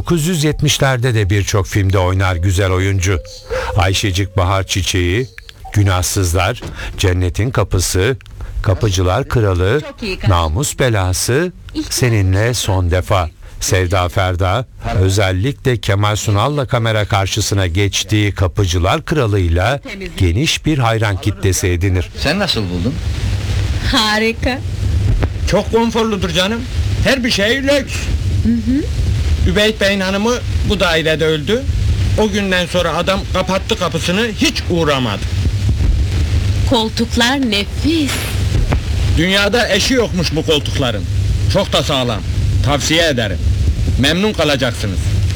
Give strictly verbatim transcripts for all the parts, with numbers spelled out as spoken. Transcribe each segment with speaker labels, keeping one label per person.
Speaker 1: bin dokuz yüz yetmişlerde de birçok filmde oynar güzel oyuncu. Ayşecik Bahar Çiçeği, Günahsızlar, Cennetin Kapısı, Kapıcılar Kralı, Namus Belası, Seninle Son Defa. Sevda Ferda özellikle Kemal Sunal'la kamera karşısına geçtiği Kapıcılar Kralı'yla geniş bir hayran kitlesi edinir.
Speaker 2: Sen nasıl buldun?
Speaker 3: Harika.
Speaker 4: Çok konforludur canım. Her bir şey lüks.
Speaker 3: Hı hı.
Speaker 4: Übeyt Bey'in hanımı bu dairede öldü. O günden sonra adam kapattı kapısını, hiç uğramadı.
Speaker 3: Koltuklar nefis.
Speaker 4: Dünyada eşi yokmuş bu koltukların. Çok da sağlam. Tavsiye ederim. Memnun kalacaksınız.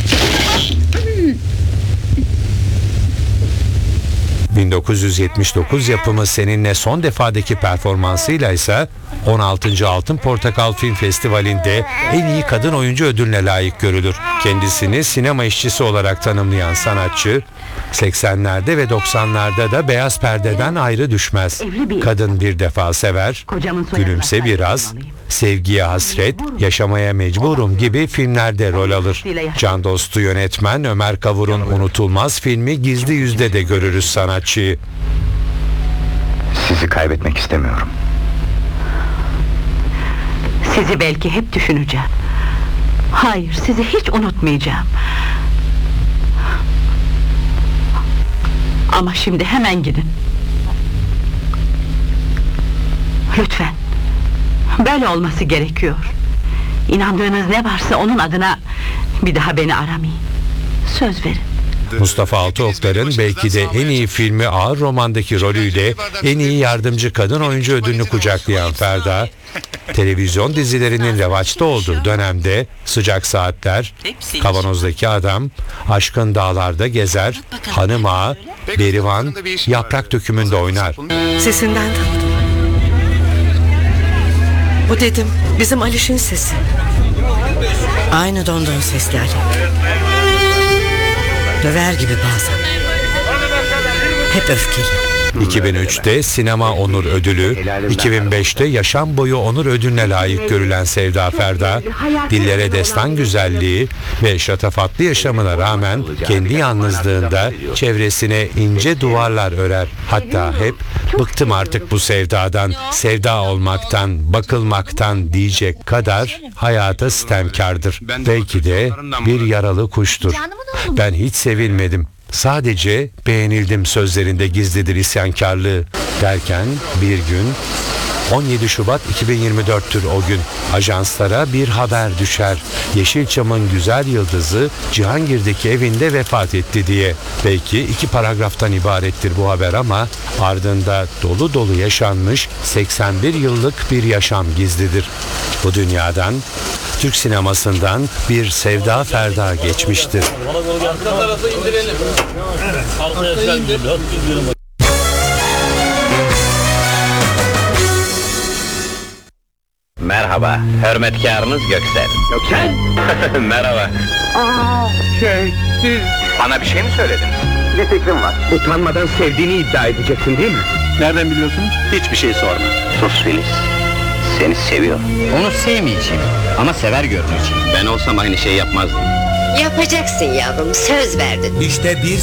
Speaker 1: bin dokuz yüz yetmiş dokuz yapımı Seninle Son Defa'daki performansıyla ise on altıncı Altın Portakal Film Festivali'nde en iyi kadın oyuncu ödülüne layık görülür. Kendisini sinema işçisi olarak tanımlayan sanatçı, seksenlerde ve doksanlarda da beyaz perdeden ayrı düşmez. Kadın bir defa sever, Gülümse Biraz, Sevgiye Hasret, Yaşamaya Mecburum gibi filmlerde rol alır. Can dostu yönetmen Ömer Kavur'un unutulmaz filmi Gizli Yüzde de görürüz sanatçıyı.
Speaker 5: Sizi kaybetmek istemiyorum.
Speaker 6: Sizi belki hep düşüneceğim. Hayır, sizi hiç unutmayacağım. Ama şimdi hemen gidin. Lütfen. Böyle olması gerekiyor. İnandığınız ne varsa onun adına bir daha beni aramayın. Söz verin.
Speaker 1: Mustafa Altıoklar'ın belki de en iyi filmi Ağır Roman'daki rolüyle en iyi yardımcı kadın oyuncu ödülünü kucaklayan Ferda, televizyon dizilerinin revaçta olduğu dönemde Sıcak Saatler, Kavanozdaki Adam, Aşkın Dağlarda Gezer, Hanım Ağa, Berivan, Yaprak Dökümü'nde oynar.
Speaker 7: Sesinden tanıdım. Bu dedim, bizim Aliş'in sesi. Aynı Dondon seslerle. Döver gibi bazen. Hep öfkeli.
Speaker 1: iki bin üçte Sinema Onur Ödülü, iki bin beşte Yaşam Boyu Onur Ödülüne layık görülen Sevda Ferda, dillere destan güzelliği ve şatafatlı yaşamına rağmen kendi yalnızlığında çevresine ince duvarlar örer. Hatta hep bıktım artık bu sevdadan, sevda olmaktan, bakılmaktan diyecek kadar hayata sitemkardır. Belki de bir yaralı kuştur. Ben hiç sevilmedim, sadece beğenildim sözlerinde gizlidir isyankarlığı derken bir gün on yedi Şubat iki bin yirmi dörttür o gün. Ajanslara bir haber düşer. Yeşilçam'ın güzel yıldızı Cihangir'deki evinde vefat etti diye. Belki iki paragraftan ibarettir bu haber ama ardında dolu dolu yaşanmış seksen bir yıllık bir yaşam gizlidir. Bu dünyadan, Türk sinemasından bir Sevda Ferda geçmiştir.
Speaker 5: Merhaba, hürmetkarınız Göksel.
Speaker 4: Göksel?
Speaker 5: Merhaba.
Speaker 4: Aa, şey, siz...
Speaker 5: Bana bir şey mi söyledin?
Speaker 4: Bir fikrim var. Utanmadan sevdiğini iddia edeceksin değil mi?
Speaker 5: Nereden biliyorsunuz? Hiçbir şey sorma. Sus Filiz. Seni seviyor.
Speaker 2: Onu sevmeyeceğim ama sever görüneceğim.
Speaker 5: Ben olsam aynı şeyi yapmazdım.
Speaker 8: Yapacaksın yavrum, söz verdin.
Speaker 9: İşte bir